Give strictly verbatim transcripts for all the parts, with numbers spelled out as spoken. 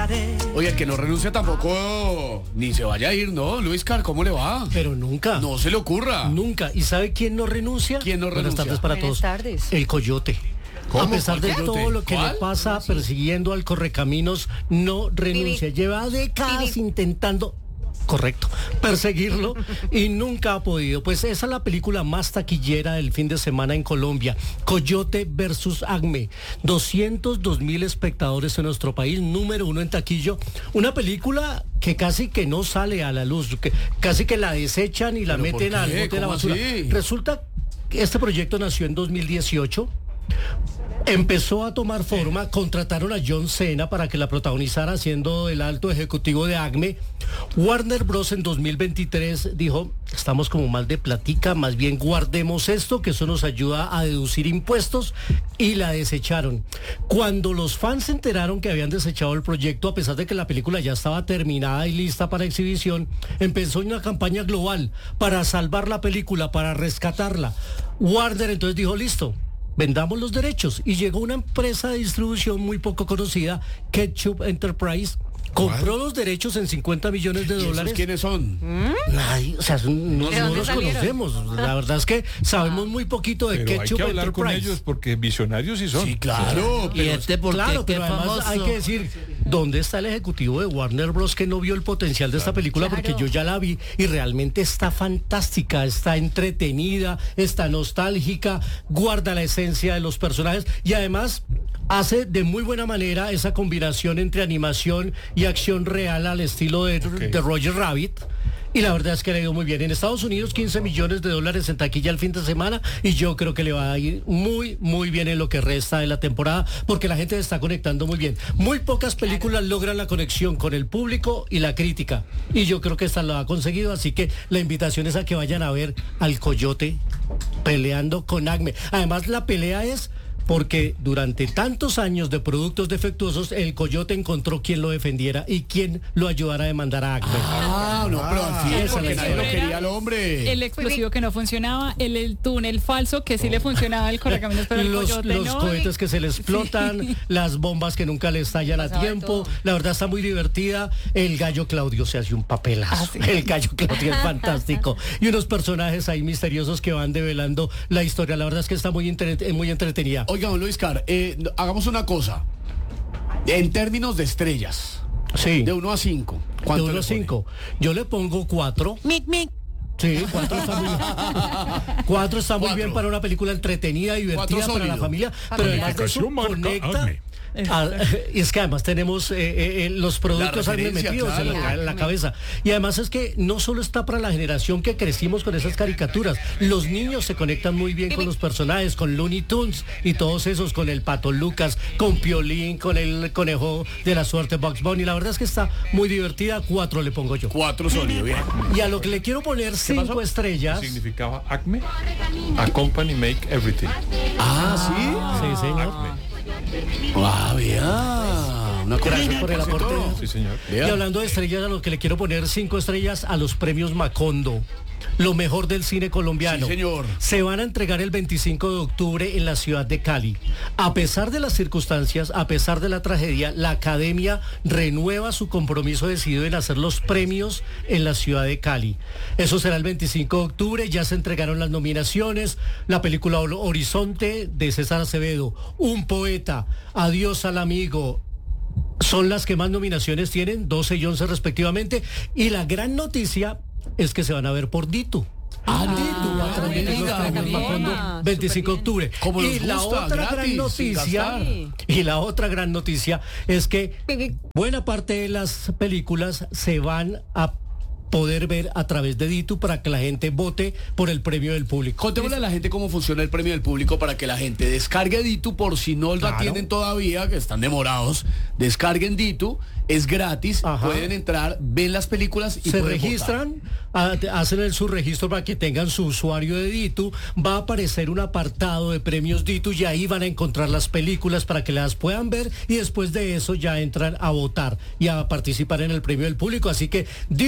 Oye, el que no renuncia tampoco ni se vaya a ir, ¿no? Luis Car, ¿cómo le va? Pero nunca. No se le ocurra. Nunca. ¿Y sabe quién no renuncia? ¿Quién no Buenas renuncia? tardes para Buenas todos. tardes. El Coyote. ¿Cómo? A pesar de ¿Cuál Coyote? todo lo que ¿Cuál? le pasa persiguiendo al Correcaminos, no renuncia. Lleva décadas intentando, correcto, perseguirlo y nunca ha podido. Pues esa es la película más taquillera del fin de semana en Colombia. Coyote versus Acme. doscientos dos mil espectadores en nuestro país, número uno en taquillo. Una película que casi que no sale a la luz, que casi que la desechan y la ¿Pero por meten al qué? bote de la ¿Cómo basura. así? Resulta que este proyecto nació en dos mil dieciocho. Empezó a tomar forma, contrataron a John Cena para que la protagonizara siendo el alto ejecutivo de Acme. Warner Bros. En dos mil veintitrés dijo, estamos como mal de platica, más bien guardemos esto, que eso nos ayuda a deducir impuestos, y la desecharon. Cuando los fans se enteraron que habían desechado el proyecto, a pesar de que la película ya estaba terminada y lista para exhibición, empezó una campaña global para salvar la película, para rescatarla. Warner entonces dijo, listo, vendamos los derechos, y llegó una empresa de distribución muy poco conocida, Ketchup Enterprise, compró ¿Cuál? los derechos en cincuenta millones de ¿Y esos dólares. quiénes son? Nadie, o sea, no, ¿De no dónde los salieron? conocemos. La verdad es que sabemos muy poquito de Pero hay Ketchup que hablar con Enterprise. ellos porque visionarios sí son. Sí, claro. Y Pero este porque Claro, qué pero además famoso. hay que decir, ¿dónde está el ejecutivo de Warner Bros. Que no vio el potencial de esta película? Claro. Porque yo ya la vi y realmente está fantástica, está entretenida, está nostálgica, guarda la esencia de los personajes y además hace de muy buena manera esa combinación entre animación y acción real al estilo de, Ok. de Roger Rabbit. Y la verdad es que le ha ido muy bien. En Estados Unidos, quince millones de dólares en taquilla el fin de semana, y yo creo que le va a ir muy, muy bien en lo que resta de la temporada, porque la gente se está conectando muy bien. Muy pocas películas logran la conexión con el público y la crítica, y yo creo que esta lo ha conseguido, así que la invitación es a que vayan a ver al Coyote peleando con Acme. Además, la pelea es porque durante tantos años de productos defectuosos, el Coyote encontró quien lo defendiera y quien lo ayudara a demandar a Acme. Ah, no, pero al fin, esa es porque la nadie lo historia. quería al hombre. El explosivo que no funcionaba, el, el túnel falso que sí le funcionaba el correcaminos, pero el los, coyote los no. cohetes que se les explotan, Sí. las bombas que nunca le estallan a Pasaba de tiempo. todo. La verdad está muy divertida. El gallo Claudio se hace un papelazo. Ah, sí. El gallo Claudio es fantástico. Y unos personajes ahí misteriosos que van develando la historia. La verdad es que está muy, entre- muy entretenida. Oiga, don Luis Car, eh, hagamos una cosa. En términos de estrellas, Sí. de uno a cinco. De ¿cuánto uno le a pone? cinco. Yo le pongo cuatro. Mic, mic. Sí, cuatro está muy bien. Cuatro está muy Cuatro. bien para una película entretenida, divertida Cuatro para la sólido. familia, pero además de eso Calificación marca conecta. Acme. a- y es que además tenemos eh, eh, eh, los productos ahí referencia, metidos en, la, claro. en la cabeza. Y además es que no solo está para la generación que crecimos con esas caricaturas, los niños se conectan muy bien con los personajes, con Looney Tunes y todos esos, con el Pato Lucas, con Piolín, con el conejo de la suerte Bugs Bunny. La verdad es que está muy divertida. Cuatro le pongo yo. Cuatro sólido, bien. Y a lo que le quiero poner cinco estrellas. Significaba Acme, a company make everything. Ah, Sí, señor. Acme. ¿sí? Ah, vea. Una Gracias por el aporte. Sí, señor. Y hablando de estrellas, a lo que le quiero poner cinco estrellas a los premios Macondo. Lo mejor del cine colombiano. Sí, señor. Se van a entregar el veinticinco de octubre en la ciudad de Cali. A pesar de las circunstancias, a pesar de la tragedia, la Academia renueva su compromiso decidido en hacer los premios en la ciudad de Cali. Eso será el veinticinco de octubre, ya se entregaron las nominaciones, la película Hor- Horizonte de César Acevedo, Un poeta, Adiós al amigo, son las que más nominaciones tienen, doce y once respectivamente, y la gran noticia es que se van a ver por Ditu. Ah, Ditu va a transmitir los diga, premios bien. Macondo veinticinco de octubre. Como y nos la gusta, otra gratis, gran sin noticia, gastar. y la otra gran noticia es que buena parte de las películas se van a poder ver a través de Ditu para que la gente vote por el premio del público. Contémosle a la gente cómo funciona el premio del público para que la gente descargue Ditu por si no la Claro. tienen todavía, que están demorados. Descarguen Ditu, es gratis, Ajá. pueden entrar, ven las películas y Se pueden registran, a- hacen el subregistro para que tengan su usuario de Ditu, va a aparecer un apartado de premios Ditu y ahí van a encontrar las películas para que las puedan ver y después de eso ya entran a votar y a participar en el premio del público. Así que Ditu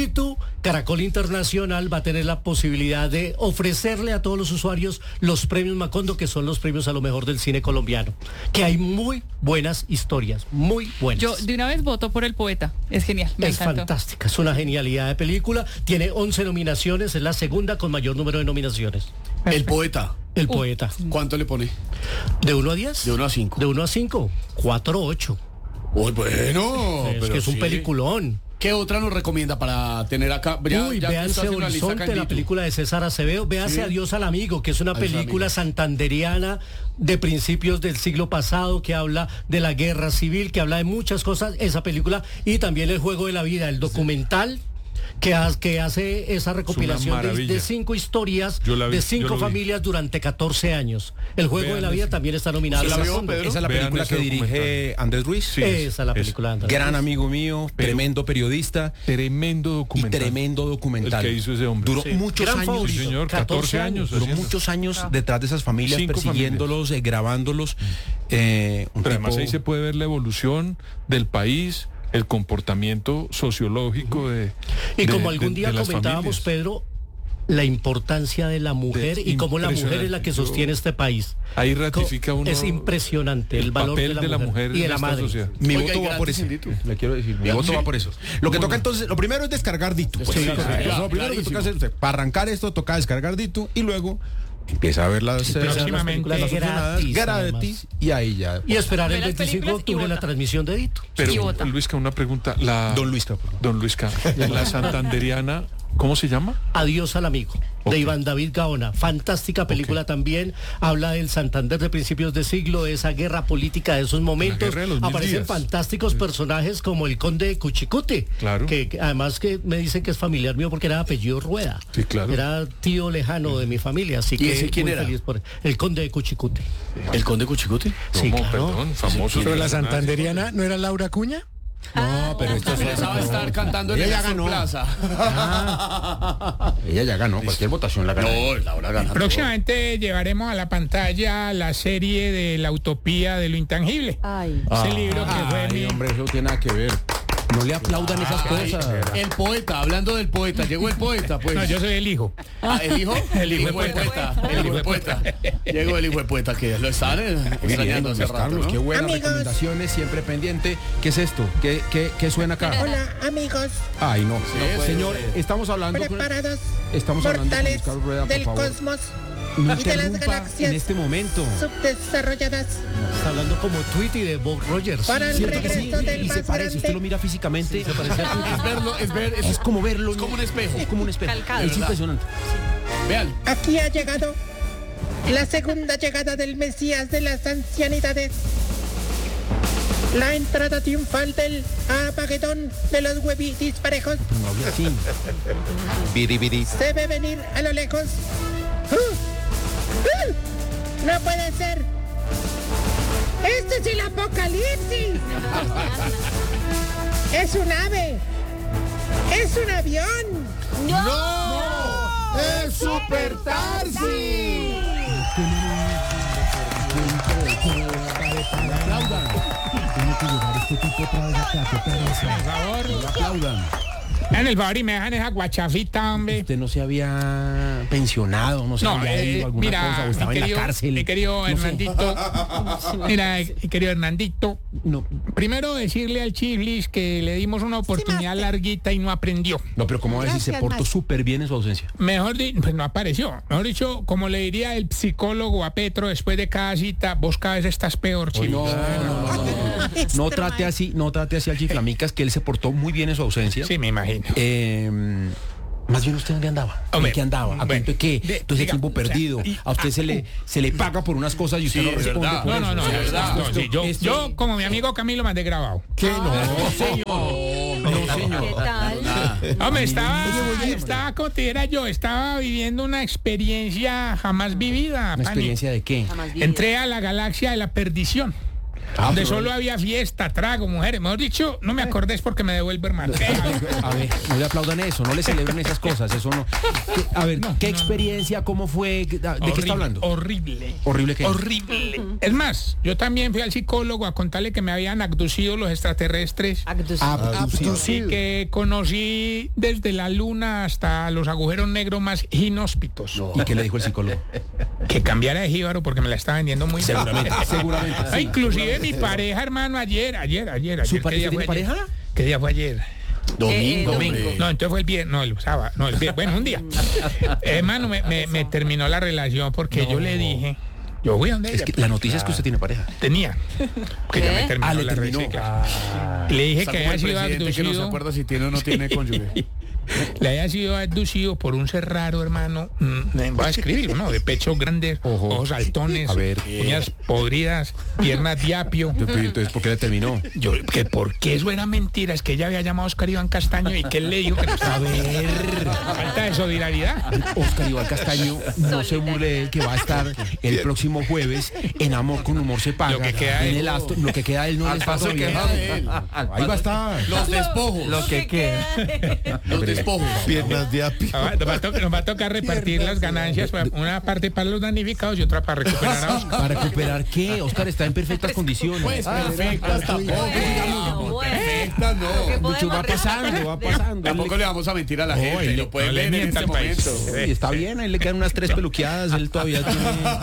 Caracol Internacional va a tener la posibilidad de ofrecerle a todos los usuarios los premios Macondo, que son los premios a lo mejor del cine colombiano. Que hay muy buenas historias, muy buenas. Yo de una vez voto por El Poeta. Es genial, me es encantó. fantástica, es una genialidad de película. Tiene once nominaciones, es la segunda con mayor número de nominaciones. El Poeta. El Uh. Poeta. ¿Cuánto le pone? ¿De uno a diez? De uno a cinco. De uno a cinco. cuatro ocho. Uy, bueno. es pero que es un sí. peliculón. ¿Qué otra nos recomienda para tener acá? Ya- Uy, ya que véanse está haciendo una lista Horizonte, la Candito. película de César Acevedo. Véase Sí. Adiós al Amigo, que es una Adiós al película Amigo. santanderiana de principios del siglo pasado, que habla de la guerra civil, que habla de muchas cosas, esa película, y también El Juego de la Vida, el documental que, ha- que hace esa recopilación de, maravilla. de cinco historias Yo la vi, de yo cinco lo vi. familias durante catorce años. El Juego Vean de la Vida ese. también está nominado. ¿Se la al vio, Macondo. Pedro? Esa es la Vean película ese que dirige documental. Andrés Ruiz. Sí. Esa es la es película de Andrés Gran Ruiz. amigo mío, Pero- tremendo periodista Tremendo y documental. tremendo documental. El que hizo ese hombre. Duró Sí. muchos Gran años. favorito. Sí, señor, catorce años. Duró haciendo. muchos años detrás de esas familias, Cinco persiguiéndolos, eh, grabándolos. eh, un Pero además tipo- ahí se puede ver la evolución del país, el comportamiento sociológico de Y de- como algún de- día de las comentábamos, familias. Pedro, la importancia de la mujer De- y cómo la mujer es la que impresionante. Yo- sostiene este país. Ahí ratifica uno Es impresionante el, el valor papel de la, mujer, y de en la esta madre. sociedad. Mi Oiga, voto y va por gratis eso. en Dito. Le quiero decir, mi Bien, voto sí. va por eso. Lo que toca entonces, lo primero es descargar Dito. Pues. Sí, Sí, claro, claro, claro, lo primero que toca clarísimo. hacer, para arrancar esto, toca descargar Dito y luego empieza a ver las, eh, Empieza a ver las películas las opcionadas, gratis, gratis, y ahí ya. Y esperar Ve el las veinticinco de películas y octubre la vota. transmisión de Dito. Pero, Y vota. Luisca, una pregunta. La, Don Luisca, por favor. Don Luisca, la santanderiana, ¿cómo se llama? Adiós al amigo, Ok. de Iván David Gaona. Fantástica película también. Habla del Santander de principios de siglo, de esa guerra política de esos momentos. guerra de los mil Aparecen días. fantásticos personajes como el conde de Cuchicute. Claro. Que, que además que me dicen que es familiar mío porque era de apellido Rueda. Sí, claro. Era tío lejano de mi familia, así ¿Y que ese quién muy era? feliz por el conde de Cuchicute. ¿El Conde Cuchicuti? Sí, ¿Cómo? claro. Perdón, famoso. Pero la santanderiana no era Laura Cuña. No, pero esto es Esa va a estar cantando en Ella la ya ganó. Plaza. Ella ya ganó, cualquier votación la ganó. No, Laura ganando. Próximamente llevaremos a la pantalla la serie de La Utopía de lo Intangible. Ay. Ese libro que fue Ay, mi... hombre, eso no tiene nada que ver. No le aplaudan esas Ay, cosas. el poeta, hablando del poeta, llegó el poeta, pues. No, yo soy el hijo. Ah, ¿el hijo? El hijo de de poeta. poeta. El hijo de poeta. Llegó el hijo de poeta, que lo están eh, Muy bien, extrañando hace Luis rato, Carlos, ¿no? qué buenas Amigos. recomendaciones, siempre pendiente. ¿Qué es esto? ¿Qué, qué, qué suena acá? Hola, amigos. Ay, no. puede Señor, estamos hablando con... Preparados. Estamos hablando con Mortales Luis Carlos Rueda, por del favor. cosmos No y de las interrumpa galaxias en este momento. subdesarrolladas Está hablando como Tweety de Bob Rogers. para el Cierto que sí, regreso del y se más parece, usted lo grande. mira físicamente. Es verlo, es ver, es, Es como verlo. es como un espejo. Es como un espejo. Calcado. Es ¿Verdad? impresionante. Vean, Aquí ha llegado la segunda llegada del Mesías de las ancianidades. La entrada triunfal del Armagedón de los huevi disparejos No habla así. Biri, biri. se ve venir a lo lejos. ¡Uh! ¡Uh! ¡No puede ser! ¡Este es el apocalipsis! ¡Es un ave! ¡Es un avión! ¡no! ¡Es Super Tarsi! Por favor. Aplaudan. En el favor y me dejan esa guachafita, hombre. Usted no se había pensionado, no se No, había eh, ido a alguna mira, cosa, o mi estaba en querido, la cárcel. mi querido No sé. Hernandito, mira, eh, mi querido Hernandito, No, primero decirle al Chiflis que le dimos una oportunidad larguita y no aprendió. no, pero ¿cómo va a decir? Se Gracias, portó Max. súper bien en su ausencia. Mejor dicho, pues no apareció. Mejor dicho, como le diría el psicólogo a Petro después de cada cita, vos cada vez estás peor, Chiflis. No, no, no, no, no. No trate así, no trate así al Chiflamicas, que él se portó muy bien en su ausencia. Sí, me imagino. Eh, más bien usted dónde andaba, Hombre, ¿en qué andaba? ¿A bueno, cuento de qué? de- Entonces diga, tiempo o sea, perdido. y- A usted ah, se le se le paga por unas cosas y usted Sí, no es responde verdad. por No, no, eso. no, O sea, no, verdad. no, sí, yo, esto- yo, como mi amigo Camilo mandé grabado. ¿Qué? No, señor. No, ¿Qué señor. tal? Hombre, estaba, estaba, como te dijera yo, estaba viviendo una experiencia jamás vivida. ¿Una Pani. experiencia de qué? Jamás vivido. Entré a la galaxia de la perdición. donde solo había fiesta, trago, mujeres. Mejor dicho, no me acordés porque me devuelve, hermano. A ver, no le aplaudan eso, no le celebren esas cosas, eso no. ¿Qué- a ver, No, ¿qué no, no. experiencia, cómo fue? ¿De qué Horrible, está hablando? Horrible. ¿Horrible qué? Horrible. Es más, yo también fui al psicólogo a contarle que me habían abducido los extraterrestres. Y que conocí desde la luna hasta los agujeros negros más inhóspitos. ¿Y qué le dijo el psicólogo? Que cambiara de jíbaro porque me la está vendiendo muy bien. Seguramente, seguramente. Ah, inclusive mi pareja, hermano, ayer, ayer, ayer. ¿Su ayer, ¿qué pareja día fue tiene ayer? pareja? ¿Qué día fue ayer? Domingo, domingo. hombre. No, entonces fue el viernes, no, el sábado, no, el viernes, bueno, un día. Hermano, me, me, me terminó la relación porque yo le dije, yo voy a donde Es ella, que la noticia es que usted tiene pareja. tenía, que ya me terminó Ah, le la terminó. relación. Le dije Está que como había el sido presidente que no se abducido. acuerda si tiene o no tiene cónyuge. Le había sido abducido por un ser raro, hermano. Mm, voy a escribirlo, ¿no? De pechos grandes, Ojo. ojos saltones, A ver. uñas podridas, piernas de apio. Entonces, ¿por qué le terminó? Yo, que por qué eso era mentira, es que ella había llamado a Oscar Iván Castaño y que él le dijo que no estaba. A ver, falta de solidaridad. Oscar Iván Castaño, no se burle de él, que va a estar el próximo jueves en Amor con Humor se paga. Lo que queda en de- el acto, lo que queda de él no Al le está paso que todavía. queda de él. Ahí va a estar. Los despojos. Lo que queda. Los despojos. Piernas de apio. Ah, Nos va, a to- nos va a tocar repartir las ganancias, para- una parte para los damnificados y otra para recuperar a Oscar. ¿Para recuperar qué? Oscar está en perfectas condiciones. Pues perfectas tampoco. bueno. Perfectas no. Mucho va pasando, va pasando. Tampoco le vamos a mentir a la gente. él le- Lo pueden no le leer en mienta este al país. momento. Sí, está bien, ahí le quedan unas tres peluqueadas, él todavía tiene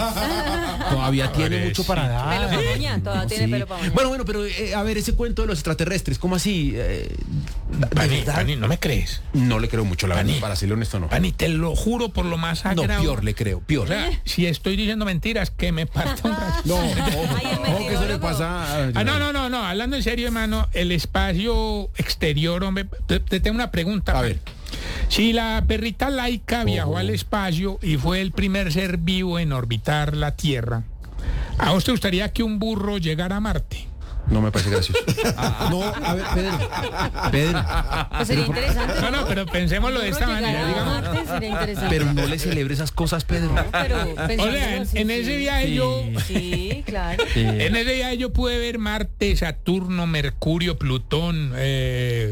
todavía tiene mucho para dar. Pelo pa' moña, todavía tiene Sí. pelo pa' moña. Bueno, bueno, pero eh, a ver, ese cuento de los extraterrestres, ¿cómo así? Eh, ¿de Pani, verdad? Pani, ¿no me crees? No le creo mucho, la verdad, Pani. para serle honesto no. Pani, te lo juro por lo más No, sagrado. peor le creo, peor. O sea, si estoy diciendo mentiras, que me parta un rayo. No, Ay, el ojo, ojo que eso le mentirólogo. pasa. Ah, no, no, no, no, hablando en serio, hermano, el espacio exterior, hombre, te, te tengo una pregunta. A ver. Si la perrita Laika viajó al espacio y fue el primer ser vivo en orbitar la Tierra, ¿a vos te gustaría que un burro llegara a Marte? No me parece gracioso. No, a ver, Pedro. Pedro. Pues sería interesante. No, no, pero pensémoslo de esta manera, digamos. Marte sería interesante. Pero no le celebre esas cosas, Pedro. Pero O sea, pensándolo en, así, en sí. ese viaje Sí. yo... Sí, claro. En ese viaje yo pude ver Marte, Saturno, Mercurio, Plutón, eh,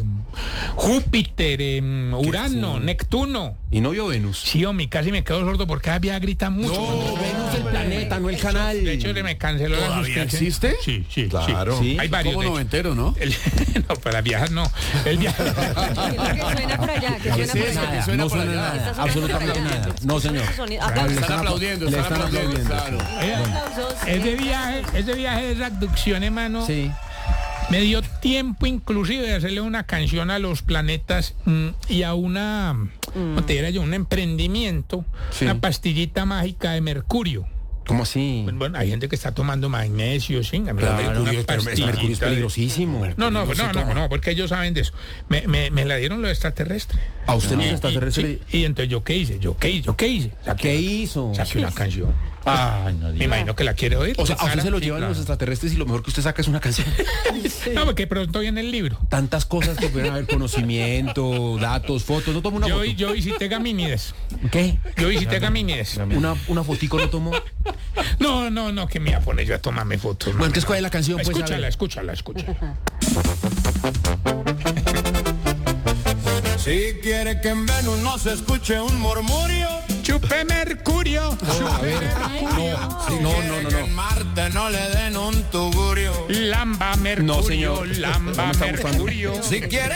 Júpiter, eh, Urano, Neptuno. Y no vio Venus. Sí, hombre, casi me quedo sordo porque cada viaje grita mucho. No, Venus el planeta, no el canal. De hecho, le me canceló la ¿Todavía suscripción. existe? Sí, sí, Claro. sí. Sí. Hay varios, Como de hecho. noventero, ¿no? El- no, para viajar no. El viaje... ¿Qué es lo que suena por allá? ¿Qué suena Sí, por eso allá? que suena no por suena allá. nada, Está sonando absolutamente por allá. nada. No, señor. Sonido- Aplausos. Le Están aplaudiendo, le están aplaudiendo. aplaudiendo. Claro. Eh, Aplausos. ese viaje, ese viaje de abducción, hermano, Sí. me dio tiempo inclusive de hacerle una canción a los planetas mm, y a una, ¿cómo te diría yo? Un emprendimiento, Sí. una pastillita mágica de mercurio. ¿Cómo así? Bueno, hay gente que está tomando magnesio, sí, una Claro, pastillita pero es mercurio es de- peligrosísimo. No, no, se no, no, toma. no, porque ellos saben de eso. Me, me, me la dieron los extraterrestres. A usted los Y- extraterrestres. sí, y entonces yo qué hice, yo qué hice, yo qué hice. Saqué- ¿Qué hizo? Saqué una canción. Ay, no Me imagino que la quiere oír. O sea, a usted Sara. se lo Sí, llevan claro. los extraterrestres y lo mejor que usted saca es una canción. No, porque pronto viene el libro. Tantas cosas que pueden haber, conocimiento, datos, fotos. No tomo una Yo, foto. yo visité Gamínides. ¿Qué? Yo visité Gamínides. Una, una fotico no tomo. No, no, no, que me iba a poner yo a tomarme fotos. Bueno, entonces, ¿cuál es la canción? Pues, a Escúchala, ver. escúchala, escúchala. Si quiere que en Venus no se escuche un murmurio, Chupe Mercurio. A ver. No, no, no, no. que no. en Marte no le den un tugurio. Lamba Mercurio. No, señor. Lamba No me está gustando. Mercurio. Si quiere